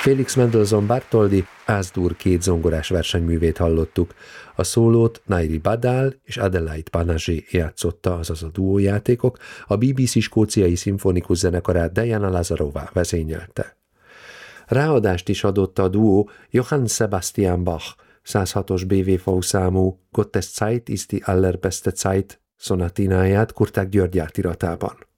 Félix Mendelssohn Bartholdy Ás-Dur két zongorás versenyművét hallottuk. A szólót Nairi Badal és Adelaide Panaché játszotta, azaz a duójátékok, a BBC skóciai szimfonikus zenekarát Diana Lazarova vezényelte. Ráadást is adott a duó Johann Sebastian Bach 106-os BWV számú Gottes Zeit ist die allerbeste Zeit szonatináját Kurták György átiratában.